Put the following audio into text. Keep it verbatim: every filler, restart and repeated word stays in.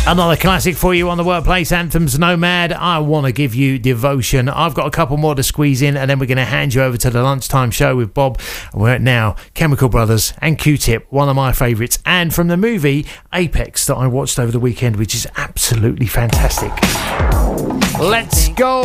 Another classic for you on the Workplace Anthems, Nomad. I Want to Give You Devotion. I've got a couple more to squeeze in, and then we're going to hand you over to the lunchtime show with Bob. We're at now Chemical Brothers and Q-Tip, one of my favourites, and from the movie Apex that I watched over the weekend, which is absolutely fantastic. Let's go.